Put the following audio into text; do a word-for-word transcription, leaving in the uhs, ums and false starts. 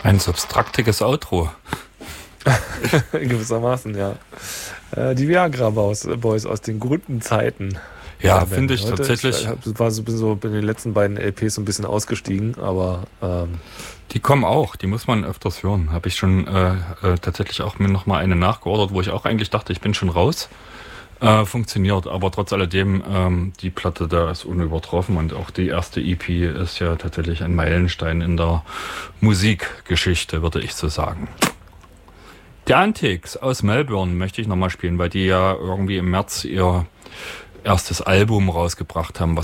Ein substraktiges Outro. Gewissermaßen, ja. Äh, die Viagra Boys, Boys aus den guten Zeiten. Ja, ja finde ich heute, tatsächlich. Ich war so, bin so bin den letzten beiden L Ps so ein bisschen ausgestiegen, aber ähm, die kommen auch, die muss man öfters hören. Habe ich schon äh, äh, tatsächlich auch mir nochmal eine nachgeordert, wo ich auch eigentlich dachte, ich bin schon raus. Äh, funktioniert, aber trotz alledem, ähm, die Platte da ist unübertroffen und auch die erste E P ist ja tatsächlich ein Meilenstein in der Musikgeschichte, würde ich so sagen. Die Antics aus Melbourne möchte ich nochmal spielen, weil die ja irgendwie im März ihr erstes Album rausgebracht haben, was